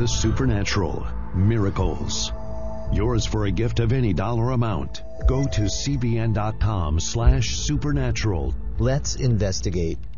supernatural, miracles. Yours for a gift of any dollar amount. Go to cbn.com/supernatural. Let's investigate.